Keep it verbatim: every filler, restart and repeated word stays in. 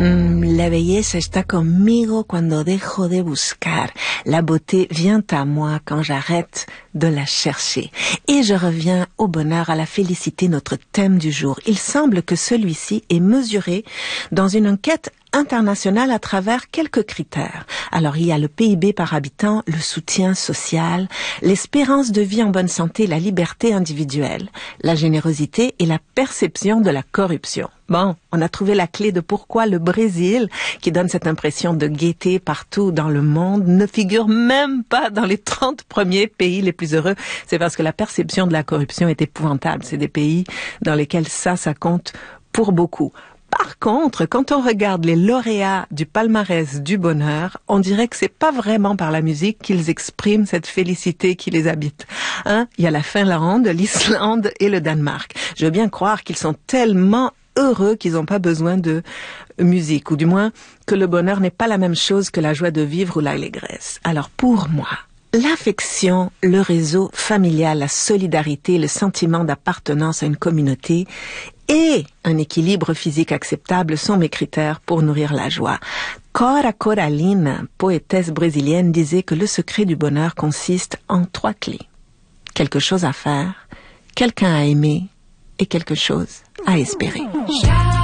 Mm, la belleza está conmigo cuando dejo de buscar. La beauté vient à moi quand j'arrête de la chercher. Et je reviens au bonheur, à la félicité, notre thème du jour. Il semble que celui-ci est mesuré dans une enquête internationale à travers quelques critères. Alors, il y a le P I B par habitant, le soutien social, l'espérance de vie en bonne santé, la liberté individuelle, la générosité et la perception de la corruption. Bon, on a trouvé la clé de pourquoi le Brésil, qui donne cette impression de gaieté partout dans le monde, ne figure même pas dans les trente premiers pays les plus heureux. C'est parce que la perception de la corruption est épouvantable. C'est des pays dans lesquels ça, ça compte pour beaucoup. Par contre, quand on regarde les lauréats du palmarès du bonheur, on dirait que c'est pas vraiment par la musique qu'ils expriment cette félicité qui les habite. Hein? Il y a la Finlande, l'Islande et le Danemark. Je veux bien croire qu'ils sont tellement heureux qu'ils n'ont pas besoin de musique, ou du moins que le bonheur n'est pas la même chose que la joie de vivre ou l'allégresse. Alors pour moi, l'affection, le réseau familial, la solidarité, le sentiment d'appartenance à une communauté et un équilibre physique acceptable sont mes critères pour nourrir la joie. Cora Coralina, poétesse brésilienne, disait que le secret du bonheur consiste en trois clés. Quelque chose à faire, quelqu'un à aimer et quelque chose à espérer.